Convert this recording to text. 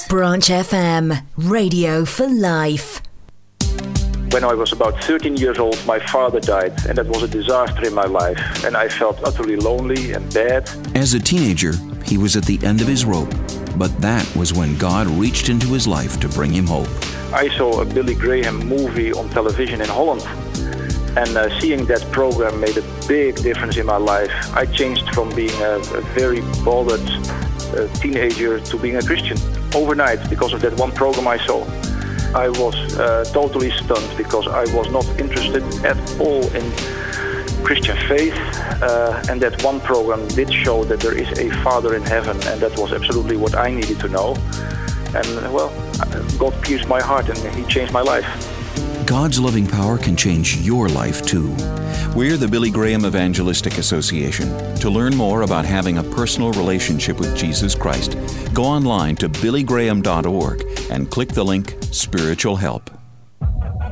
Branch FM, radio for life. When I was about 13 years old, my father died, and that was a disaster in my life, and I felt utterly lonely and bad. As a teenager, he was at the end of his rope, but that was when God reached into his life to bring him hope. I saw a Billy Graham movie on television in Holland, and seeing that program made a big difference in my life. I changed from being a very bothered teenager to being a Christian overnight because of that one program I saw. I was totally stunned because I was not interested at all in Christian faith, and that one program did show that there is a Father in heaven, and that was absolutely what I needed to know. And well, God pierced my heart and He changed my life. God's loving power can change your life too. We're the Billy Graham Evangelistic Association. To learn more about having a personal relationship with Jesus Christ, go online to billygraham.org and click the link Spiritual Help.